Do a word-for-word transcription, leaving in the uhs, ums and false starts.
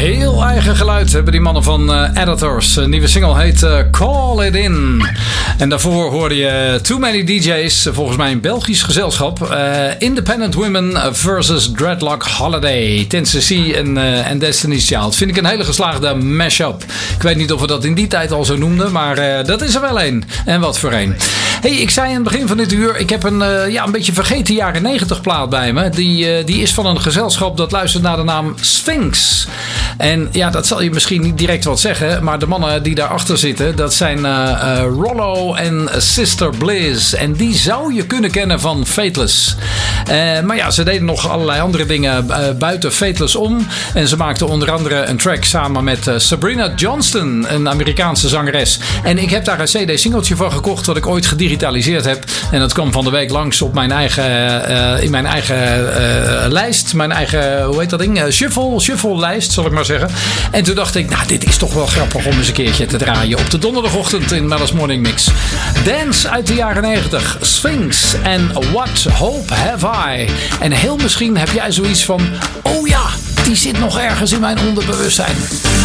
Heel eigen geluid hebben die mannen van uh, Editors. Een nieuwe single heet uh, Call It In. En daarvoor hoorde je Too Many D J's, volgens mij een Belgisch gezelschap. Uh, Independent Women versus Dreadlock Holiday. Tennessee en, uh, en Destiny's Child. Vind ik een hele geslaagde mashup. Ik weet niet of we dat in die tijd al zo noemden, maar uh, dat is er wel een. En wat voor een. Hey, ik zei in het begin van dit uur, ik heb een, uh, ja, een beetje vergeten jaren negentig plaat bij me. Die, uh, die is van een gezelschap dat luistert naar de naam Sphinx. En ja, dat zal je misschien niet direct wat zeggen, maar de mannen die daarachter zitten, dat zijn uh, uh, Rollo en Sister Bliss. En die zou je kunnen kennen van Fateless. Uh, maar ja, ze deden nog allerlei andere dingen uh, buiten Fateless om. En ze maakten onder andere een track samen met uh, Sabrina Johnston, een Amerikaanse zangeres. En ik heb daar een C D-singeltje van gekocht, wat ik ooit gedigitaliseerd heb. En dat kwam van de week langs op mijn eigen, uh, in mijn eigen uh, lijst. Mijn eigen, hoe heet dat ding? Uh, shuffle, shuffle lijst, zal ik maar zeggen. En toen dacht ik, nou, dit is toch wel grappig om eens een keertje te draaien op de donderdagochtend in Mel's Morning Mix. Dance uit de jaren negentig. Sphinx en What Hope Have I? En heel misschien heb jij zoiets van, oh ja, die zit nog ergens in mijn onderbewustzijn.